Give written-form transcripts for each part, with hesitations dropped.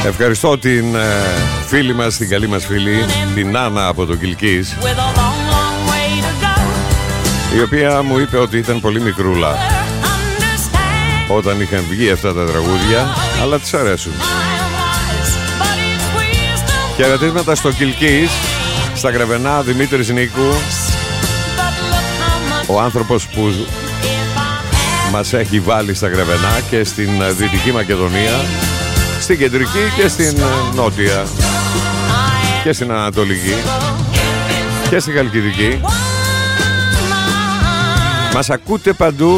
Ευχαριστώ την φίλη μας, την καλή μας φίλη, την Άννα από το Κιλκής, η οποία μου είπε ότι ήταν πολύ μικρούλα όταν είχαν βγει αυτά τα τραγούδια, αλλά της αρέσουν. Χαιρετίσματα στο Κιλκής, στα Γρεβενά, Δημήτρης Νίκου, ο άνθρωπος που μας έχει βάλει στα Γρεβενά και στην Δυτική Μακεδονία, στην Κεντρική και στην Νότια και στην Ανατολική και στην Χαλκιδική. Μας ακούτε παντού.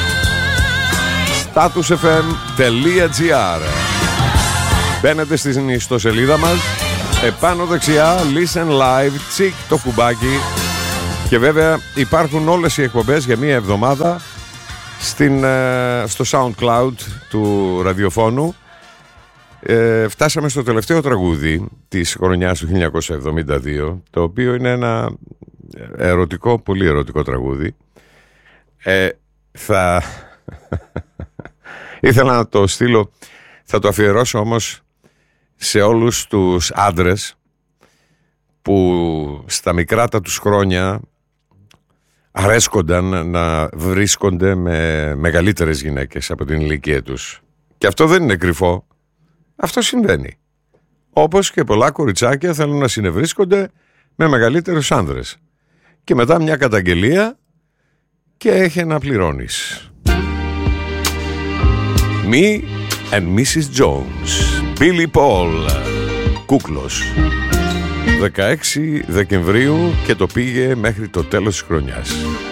statusfm.gr. Μπαίνετε στην ιστοσελίδα μας, επάνω δεξιά Listen Live, τσικ το κουμπάκι, και βέβαια υπάρχουν όλες οι εκπομπές για μία εβδομάδα στο SoundCloud του ραδιοφώνου. Φτάσαμε στο τελευταίο τραγούδι της χρονιάς του 1972, το οποίο είναι ένα ερωτικό, πολύ ερωτικό τραγούδι. Ήθελα να το στείλω, θα το αφιερώσω όμως σε όλους τους άντρες που στα μικρά τους χρόνια αρέσκονταν να βρίσκονται με μεγαλύτερες γυναίκες από την ηλικία τους. Και αυτό δεν είναι κρυφό. Αυτό συμβαίνει. Όπως και πολλά κοριτσάκια θέλουν να συνευρίσκονται με μεγαλύτερους άνδρες. Και μετά μια καταγγελία και έχει να πληρώνεις. Me and Mrs. Jones, Billy Paul, κούκλος. 16 Δεκεμβρίου και το πήγε μέχρι το τέλος της χρονιάς.